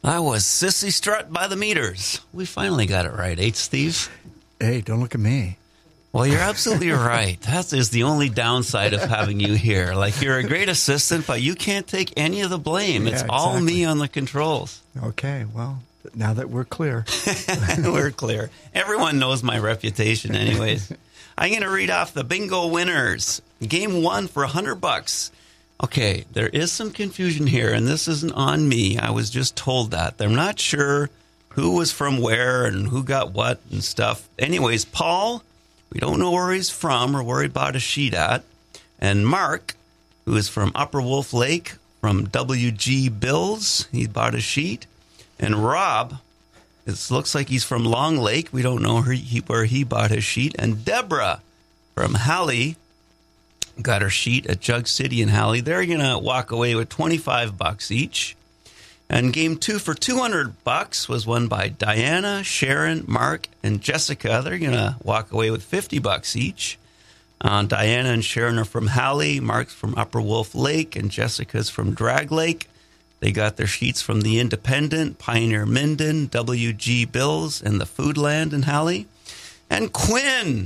That was Sissy Strut by the Meters. We finally got it right, Steve? Hey, don't look at me. Well, you're absolutely right. That is the only downside of having you here. Like, you're a great assistant, but you can't take any of the blame. Yeah, it's all me on the controls. Okay, well, now that we're clear. We're clear. Everyone knows my reputation anyways. I'm going to read off the bingo winners. Game 1 for $100. Okay, there is some confusion here, and this isn't on me. I was just told that. I'm not sure who was from where and who got what and stuff. Anyways, Paul, we don't know where he's from or where he bought a sheet at. And Mark, who is from Upper Wolf Lake, from WG Bills, he bought a sheet. And Rob, it looks like he's from Long Lake. We don't know where he bought his sheet. And Deborah from Halley got her sheet at Jug City in Halley. They're going to walk away with $25 each. And game 2 for $200 was won by Diana, Sharon, Mark, and Jessica. They're going to walk away with $50 each. Diana and Sharon are from Halley, Mark's from Upper Wolf Lake, and Jessica's from Drag Lake. They got their sheets from The Independent, Pioneer Minden, WG Bills, and the Foodland in Halley. And Quinn,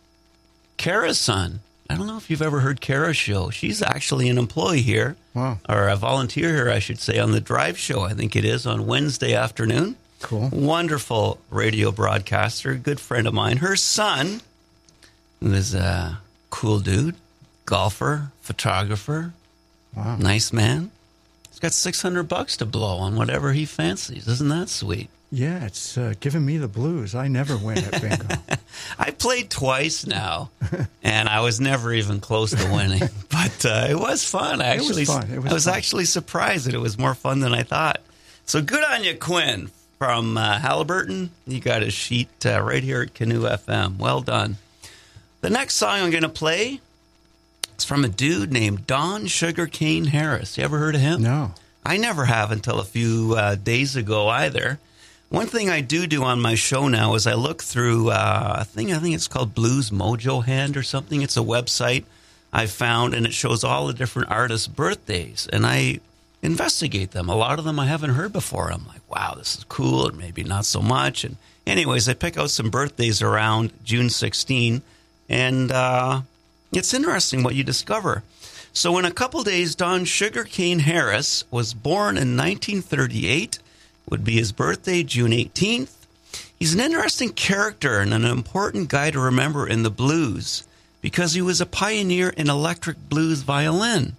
Kara's son. I don't know if you've ever heard Kara's show. She's actually an employee here, wow, or a volunteer here, I should say, on the Drive Show. I think it is on Wednesday afternoon. Cool. Wonderful radio broadcaster, good friend of mine. Her son, who is a cool dude, golfer, photographer, wow, nice man. He's got $600 to blow on whatever he fancies. Isn't that sweet? Yeah, it's giving me the blues. I never win at bingo. I played twice now, and I was never even close to winning. But it was fun. I was actually surprised that it was more fun than I thought. So good on you, Quinn, from Halliburton. You got a sheet right here at Canoe FM. Well done. The next song I'm going to play is from a dude named Don Sugarcane Harris. You ever heard of him? No. I never have until a few days ago either. One thing I do on my show now is I look through I think it's called Blues Mojo Hand or something. It's a website I found, and it shows all the different artists' birthdays, and I investigate them. A lot of them I haven't heard before. I'm like, wow, this is cool, or maybe not so much. And anyways, I pick out some birthdays around June 16, and it's interesting what you discover. So in a couple days, Don Sugarcane Harris was born in 1938. Would be his birthday, June 18th. He's an interesting character and an important guy to remember in the blues because he was a pioneer in electric blues violin.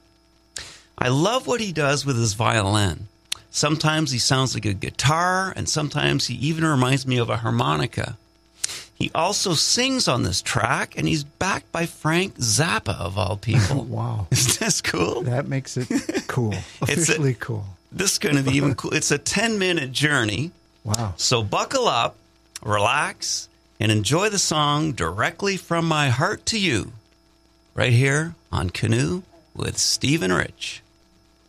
I love what he does with his violin. Sometimes he sounds like a guitar, and sometimes he even reminds me of a harmonica. He also sings on this track, and he's backed by Frank Zappa, of all people. Wow. Isn't this cool? That makes it cool. Officially cool. This is going to be even cool. It's a 10-minute journey. Wow. So buckle up, relax, and enjoy the song Directly From My Heart to You, right here on Canoe with Steve and Rich.